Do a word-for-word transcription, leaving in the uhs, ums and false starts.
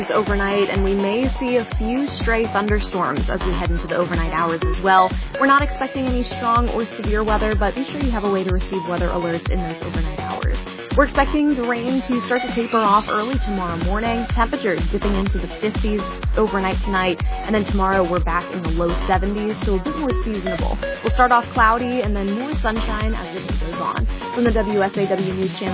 overnight, and we may see a few stray thunderstorms as we head into the overnight hours as well. We're not expecting any strong or severe weather, but be sure you have a way to receive weather alerts in those overnight hours. We're expecting the rain to start to taper off early tomorrow morning. Temperatures dipping into the fifties overnight tonight, and then tomorrow we're back in the low seventies, so a bit more seasonable. We'll start off cloudy and then more sunshine as the day goes on. From the W S A W News Channel